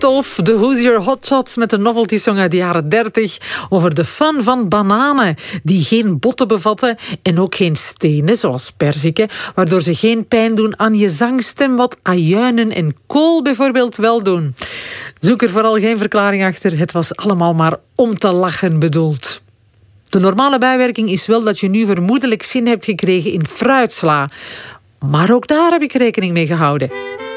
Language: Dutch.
tof. De Hoosier Hotshots met een novelty song uit de jaren 30 over de fun van bananen die geen botten bevatten en ook geen stenen zoals perziken, waardoor ze geen pijn doen aan je zangstem, wat ajuinen en kool bijvoorbeeld wel doen. Zoek er vooral geen verklaring achter. Het was allemaal maar om te lachen bedoeld. De normale bijwerking is wel dat je nu vermoedelijk zin hebt gekregen in fruitsla. Maar ook daar heb ik rekening mee gehouden.